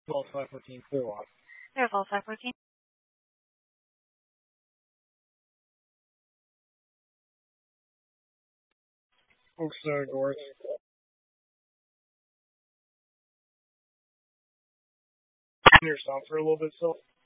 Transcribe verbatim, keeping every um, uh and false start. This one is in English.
False five fourteen, clear walk. Clear false five fourteen. Oak Star North. Near stop for a little bit still.